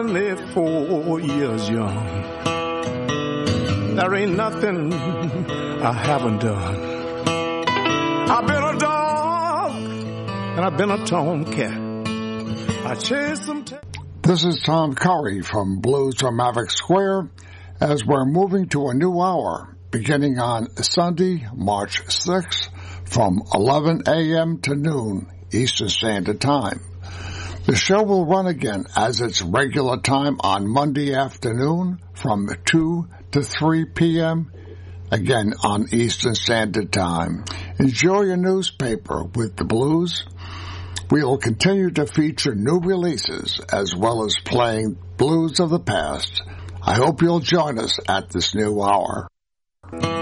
only 4 years young. There ain't nothing I haven't done. I've been a dog and I've been a tomcat. I chased some. This is Tom Curry from Blues from Maverick Square as we're moving to a new hour beginning on Sunday, March 6th from 11 a.m. to noon Eastern Standard Time. The show will run again as its regular time on Monday afternoon from 2 to 3 p.m., again on Eastern Standard Time. Enjoy your newspaper with the blues. We will continue to feature new releases as well as playing blues of the past. I hope you'll join us at this new hour.